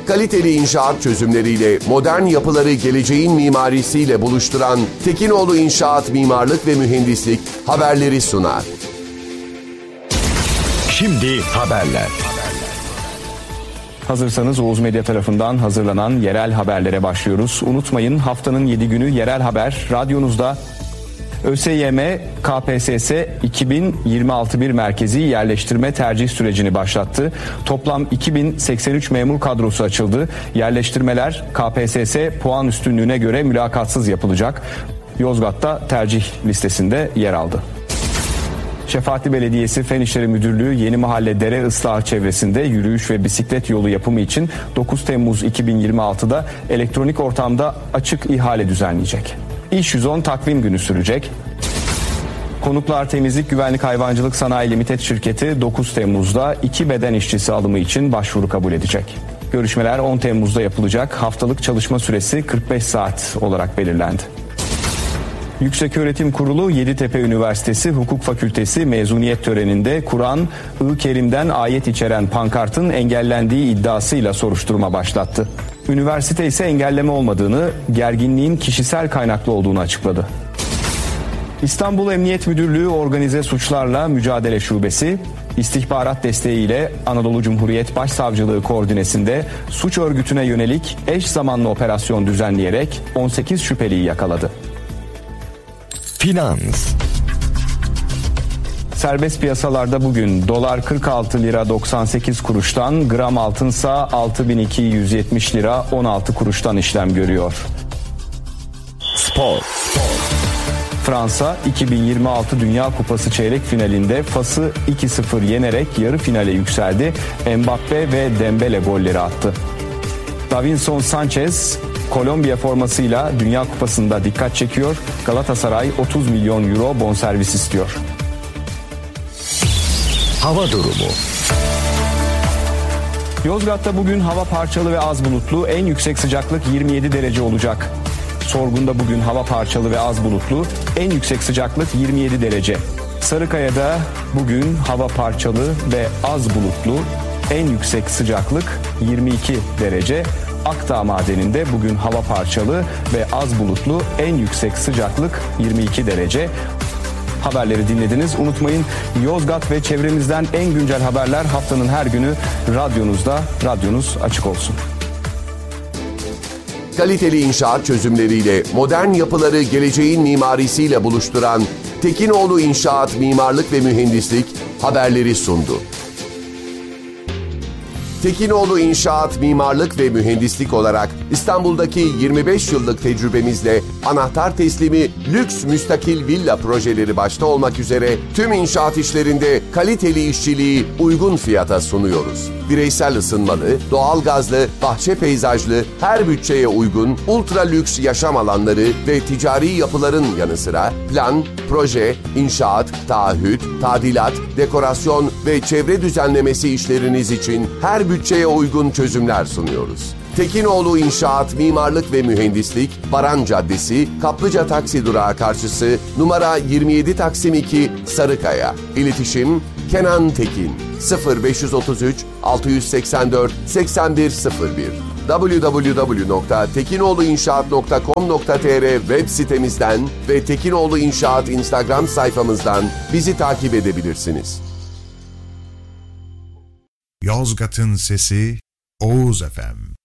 Kaliteli inşaat çözümleriyle modern yapıları geleceğin mimarisiyle buluşturan Tekinoğlu İnşaat Mimarlık ve Mühendislik haberleri sunar. Şimdi haberler. Hazırsanız Oğuz Medya tarafından hazırlanan yerel haberlere başlıyoruz. Unutmayın, haftanın 7 günü yerel haber radyonuzda. ÖSYM, KPSS 2026 bir merkezi yerleştirme tercih sürecini başlattı. Toplam 2083 memur kadrosu açıldı. Yerleştirmeler KPSS puan üstünlüğüne göre mülakatsız yapılacak. Yozgat'ta tercih listesinde yer aldı. Şefaatli Belediyesi Fen İşleri Müdürlüğü Yeni Mahalle Dere Islahı çevresinde yürüyüş ve bisiklet yolu yapımı için 9 Temmuz 2026'da elektronik ortamda açık ihale düzenleyecek. İş 110 takvim günü sürecek. Konuklar Temizlik Güvenlik Hayvancılık Sanayi Limited şirketi 9 Temmuz'da 2 beden işçisi alımı için başvuru kabul edecek. Görüşmeler 10 Temmuz'da yapılacak. Haftalık çalışma süresi 45 saat olarak belirlendi. Yükseköğretim Kurulu Yeditepe Üniversitesi Hukuk Fakültesi mezuniyet töreninde Kur'an-ı Kerim'den ayet içeren pankartın engellendiği iddiasıyla soruşturma başlattı. Üniversite ise engelleme olmadığını, gerginliğin kişisel kaynaklı olduğunu açıkladı. İstanbul Emniyet Müdürlüğü Organize Suçlarla Mücadele Şubesi, istihbarat desteğiyle Anadolu Cumhuriyet Başsavcılığı koordinesinde suç örgütüne yönelik eş zamanlı operasyon düzenleyerek 18 şüpheliyi yakaladı. Finans. Serbest piyasalarda bugün dolar 46 lira 98 kuruştan, gram altınsa 6270 lira 16 kuruştan işlem görüyor. Spor. Fransa 2026 Dünya Kupası çeyrek finalinde Fas'ı 2-0 yenerek yarı finale yükseldi. Mbappe ve Dembele golleri attı. Davinson Sanchez Kolombiya formasıyla Dünya Kupası'nda dikkat çekiyor. Galatasaray 30 milyon euro bonservis istiyor. Hava durumu. Yozgat'ta bugün hava parçalı ve az bulutlu, en yüksek sıcaklık 27 derece olacak. Sorgun'da bugün hava parçalı ve az bulutlu, en yüksek sıcaklık 27 derece. Sarıkaya'da bugün hava parçalı ve az bulutlu, en yüksek sıcaklık 22 derece. Akdağ Madeni'nde bugün hava parçalı ve az bulutlu, en yüksek sıcaklık 22 derece. Haberleri dinlediniz. Unutmayın, Yozgat ve çevremizden en güncel haberler haftanın her günü radyonuzda. Radyonuz açık olsun. Kaliteli inşaat çözümleriyle modern yapıları geleceğin mimarisiyle buluşturan Tekinoğlu İnşaat Mimarlık ve Mühendislik haberleri sundu. Tekinoğlu İnşaat Mimarlık ve Mühendislik olarak İstanbul'daki 25 yıllık tecrübemizle anahtar teslimi lüks müstakil villa projeleri başta olmak üzere tüm inşaat işlerinde kaliteli işçiliği uygun fiyata sunuyoruz. Bireysel ısınmalı, doğalgazlı, bahçe peyzajlı, her bütçeye uygun ultra lüks yaşam alanları ve ticari yapıların yanı sıra plan, proje, inşaat, taahhüt, tadilat, dekorasyon ve çevre düzenlemesi işleriniz için her bütçeye uygun çözümler sunuyoruz. Tekinoğlu İnşaat Mimarlık ve Mühendislik, Baran Caddesi, Kaplıca Taksi Durağı karşısı, numara 27 Taksim 2, Sarıkaya. İletişim Kenan Tekin 0533 684 8101 www.tekinoğluinşaat.com.tr web sitemizden ve Tekinoğlu İnşaat Instagram sayfamızdan bizi takip edebilirsiniz. Yozgat'ın sesi Oğuz FM.